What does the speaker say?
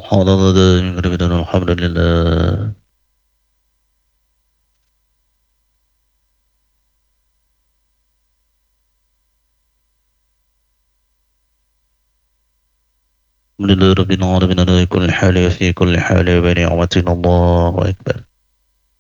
سبحان الله ده من غير بدون الحمد لله. الحمد لله رب العالمين على كل حال وفي كل حال بنعمة الله أكبر.